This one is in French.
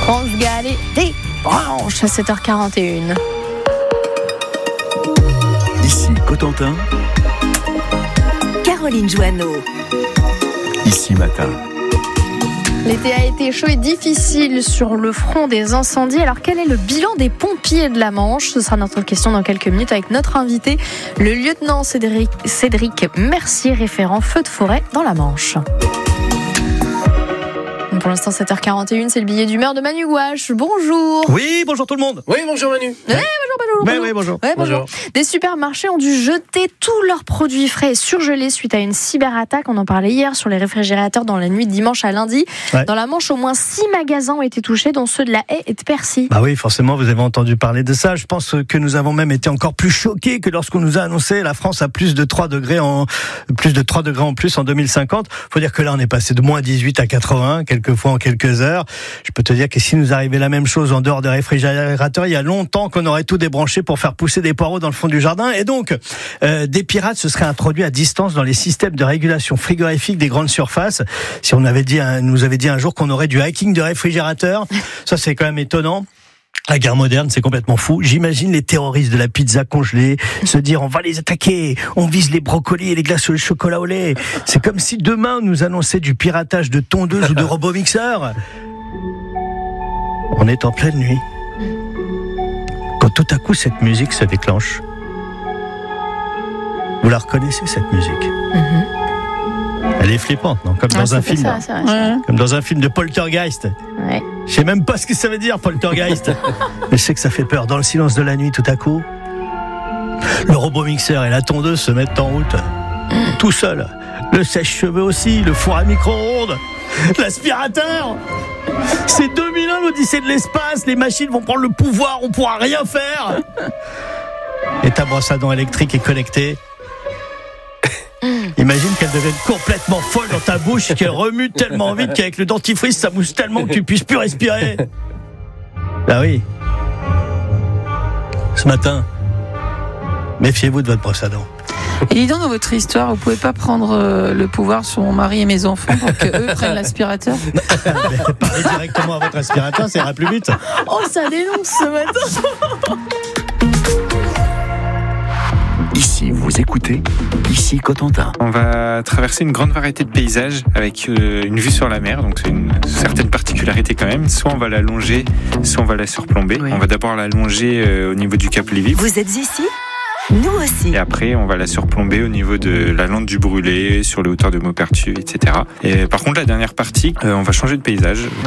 France Gall et des branches à 7h41. Ici Cotentin, Caroline Joanneau. Ici Matin. L'été a été chaud et difficile sur le front des incendies. Alors quel est le bilan des pompiers de la Manche ? Ce sera notre question dans quelques minutes avec notre invité, le lieutenant Cédric Mercier, référent feu de forêt dans la Manche. Pour l'instant, 7h41, c'est le billet d'humeur de Manu Gouache. Bonjour. Oui, bonjour tout le monde. Oui, bonjour Manu. Bonjour. Bonjour. Des supermarchés ont dû jeter tous leurs produits frais et surgelés suite à une cyberattaque. On en parlait hier sur les réfrigérateurs dans la nuit de dimanche à lundi. Ouais. Dans la Manche, au moins 6 magasins ont été touchés, dont ceux de la Haye et de Percy. Bah oui, forcément, vous avez entendu parler de ça. Je pense que nous avons même été encore plus choqués que lorsqu'on nous a annoncé la France a plus de 3 degrés en plus en 2050. Faut dire que là, on est passé de moins 18 à 80, quelquefois en quelques heures. Je peux te dire que si nous arrivait la même chose en dehors des réfrigérateurs, il y a longtemps qu'on aurait tout débranché pour faire pousser des poireaux dans le fond du jardin. Et donc, des pirates se seraient introduits à distance dans les systèmes de régulation frigorifique des grandes surfaces. Si on nous avait dit un jour qu'on aurait du hacking de réfrigérateurs, ça c'est quand même étonnant. La guerre moderne, c'est complètement fou. J'imagine les terroristes de la pizza congelée se dire on va les attaquer, on vise les brocolis et les glaces au chocolat au lait. C'est comme si demain on nous annonçait du piratage de tondeuses ou de robomixeurs. On est en pleine nuit. Quand tout à coup cette musique se déclenche. Vous la reconnaissez cette musique ? Elle est flippante, non ? Comme dans un film. Comme dans un film de Poltergeist. Ouais. Je sais même pas ce que ça veut dire, Poltergeist. Mais je sais que ça fait peur. Dans le silence de la nuit, tout à coup, le robot-mixeur et la tondeuse se mettent en route. Tout seul. Le sèche-cheveux aussi, le four à micro-ondes, l'aspirateur. C'est 2001, l'Odyssée de l'espace. Les machines vont prendre le pouvoir, on pourra rien faire. Et ta brosse à dents électrique est connectée. Imagine qu'elle devienne complètement folle dans ta bouche, qu'elle remue tellement vite qu'avec le dentifrice ça mousse tellement que tu puisses plus respirer. Bah oui. Ce matin, méfiez-vous de votre brosse à dents. Et dis donc, dans votre histoire, vous pouvez pas prendre le pouvoir sur mon mari et mes enfants pour qu'eux prennent l'aspirateur ? Parlez directement à votre aspirateur, ça ira plus vite. Oh, ça dénonce ce matin. Ici vous écoutez, ici Cotentin. On va traverser une grande variété de paysages avec une vue sur la mer, donc c'est une certaine particularité quand même. Soit on va la longer, soit on va la surplomber. Oui. On va d'abord la longer au niveau du Cap Lévis. Vous êtes ici ? Nous aussi. Et après, on va la surplomber au niveau de la lande du Brûlé, sur les hauteurs de Maupertuis, etc. Et par contre, la dernière partie, on va changer de paysage.